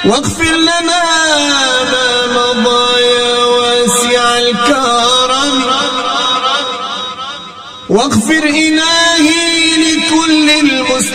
واغفر لنا ما مضى يا واسع الكرم، واغفر إلهي لكل المسلمين.